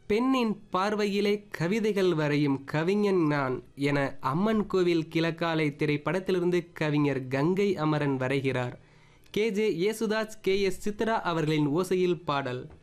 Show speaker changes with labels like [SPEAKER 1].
[SPEAKER 1] பெண்ணின் பார்வையிலே கவிதைகள் வரையும் கவிஞன் நான் என அம்மன் கோவில் கிழக்காலை திரைப்படத்திலிருந்து கவிஞர் கங்கை அமரன் வரைகிறார். KJ யேசுதாஸ், KS சித்ரா அவர்களின் ஓசையில் பாடல்.